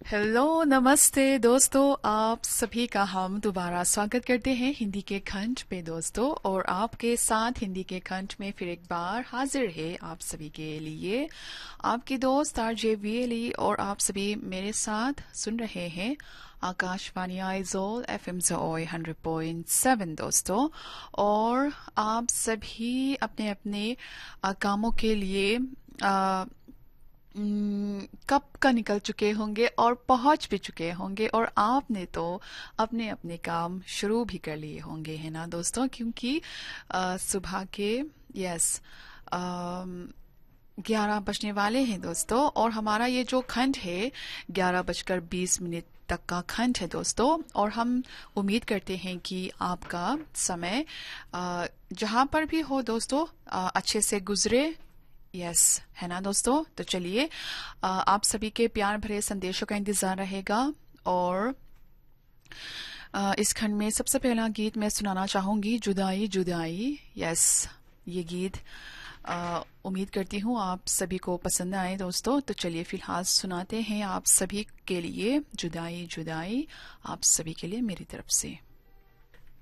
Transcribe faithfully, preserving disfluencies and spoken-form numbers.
Hello नमस्ते दोस्तों, आप सभी का हम दोबारा स्वागत करते हैं हिंदी के खंड पे दोस्तों। और आपके साथ हिंदी के खंड में फिर एक बार हाजिर है आप सभी के लिए आपकी दोस्त आरजे वीएली। और आप सभी मेरे साथ सुन रहे हैं आकाशवाणी आइजोल एफएम जोय हंड्रेड पॉइंट सेवन दोस्तों। और आप सभी अपने अपने आ, कामों के लिए आ, हम्म, कब का निकल चुके होंगे और पहुंच भी चुके होंगे। और आपने तो अपने अपने काम शुरू भी कर लिए होंगे, है ना दोस्तों? क्योंकि अ, सुबह के यस ग्यारह बजने वाले हैं दोस्तों। और हमारा ये जो खंड है ग्यारह बजकर बीस मिनट तक का खंड है दोस्तों। और हम उम्मीद करते हैं कि आपका समय अ, जहां पर भी हो दोस्तों अ, अच्छे से गुजरे। यस है ना दोस्तों? तो चलिए अ, आप सभी के प्यार भरे संदेशों का इंतजार रहेगा। और अ, इस खंड में सबसे पहला गीत मैं सुनाना चाहूंगी, जुदाई जुदाई। यस, ये गीत अ, उम्मीद करती हूँ आप सभी को पसंद आए दोस्तों। तो चलिए फिलहाल सुनाते हैं आप सभी के लिए जुदाई जुदाई, आप सभी के लिए मेरी तरफ से।